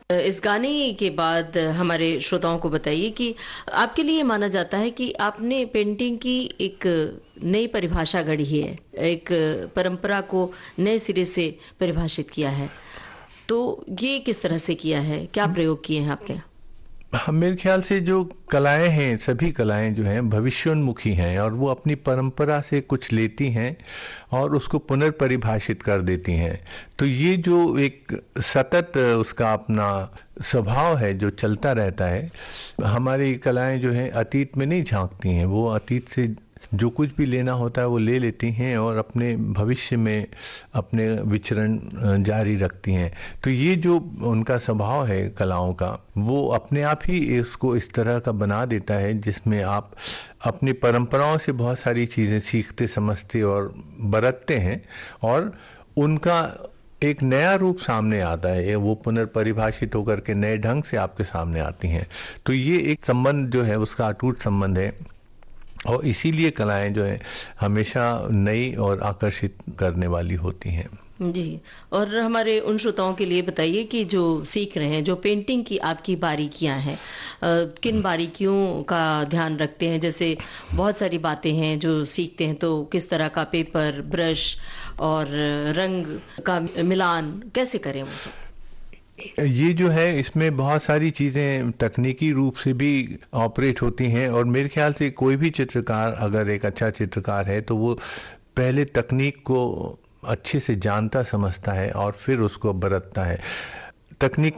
इस गाने के बाद हमारे श्रोताओं को बताइए कि आपके लिए माना जाता है कि आपने पेंटिंग की एक नई परिभाषा गढ़ी है, एक परंपरा को नए सिरे से परिभाषित किया है। तो ये किस तरह से किया है, क्या प्रयोग किए हैं आपने? हम मेरे ख्याल से जो कलाएं हैं, सभी कलाएं जो हैं भविष्योन्मुखी हैं और वो अपनी परंपरा से कुछ लेती हैं और उसको पुनर्परिभाषित कर देती हैं। तो ये जो एक सतत उसका अपना स्वभाव है जो चलता रहता है। हमारी कलाएं जो हैं अतीत में नहीं झांकती हैं, वो अतीत से जो कुछ भी लेना होता है वो ले लेती हैं और अपने भविष्य में अपने विचरण जारी रखती हैं। तो ये जो उनका स्वभाव है कलाओं का, वो अपने आप ही इसको इस तरह का बना देता है जिसमें आप अपनी परंपराओं से बहुत सारी चीज़ें सीखते, समझते और बरतते हैं और उनका एक नया रूप सामने आता है, वो पुनर्परिभाषित होकर के नए ढंग से आपके सामने आती हैं। तो ये एक संबंध जो है उसका अटूट संबंध है और इसीलिए कलाएं जो है हमेशा नई और आकर्षित करने वाली होती हैं। जी, और हमारे उन श्रोताओं के लिए बताइए कि जो सीख रहे हैं, जो पेंटिंग की आपकी बारीकियां हैं, किन बारीकियों का ध्यान रखते हैं? जैसे बहुत सारी बातें हैं जो सीखते हैं, तो किस तरह का पेपर, ब्रश और रंग का मिलान कैसे करें वो सब? ये जो है इसमें बहुत सारी चीज़ें तकनीकी रूप से भी ऑपरेट होती हैं और मेरे ख्याल से कोई भी चित्रकार अगर एक अच्छा चित्रकार है तो वो पहले तकनीक को अच्छे से जानता समझता है और फिर उसको बरतता है। तकनीक